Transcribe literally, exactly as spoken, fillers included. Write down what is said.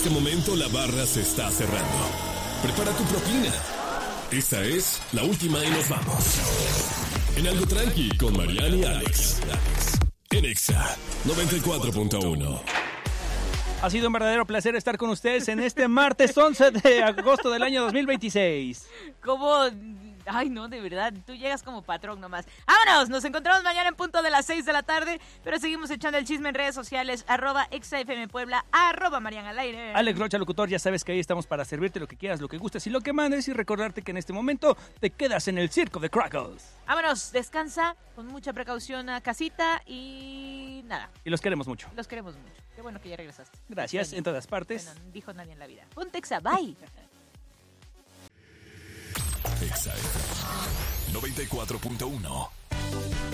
este momento la barra se está cerrando. Prepara tu propina. Esta es la última y nos vamos. En Algo Tranqui con Mariana y Alex. En Exa noventa y cuatro punto uno. Ha sido un verdadero placer estar con ustedes en este martes once de agosto del año dos mil veintiséis. Como... Ay, no, de verdad, tú llegas como patrón nomás. ¡Vámonos! Nos encontramos mañana en punto de las seis de la tarde, pero seguimos echando el chisme en redes sociales, arroba exafm Puebla, arroba Mariana al aire. Alex Rocha, locutor, ya sabes que ahí estamos para servirte lo que quieras, lo que gustes y lo que mandes, y recordarte que en este momento te quedas en el circo de Crackles. Vámonos, descansa, con mucha precaución a casita y nada. Y los queremos mucho. Los queremos mucho. Qué bueno que ya regresaste. Gracias, Bueno, en todas partes. Bueno, dijo nadie en la vida. Ponte Exa, bye. Exa noventa y cuatro punto uno.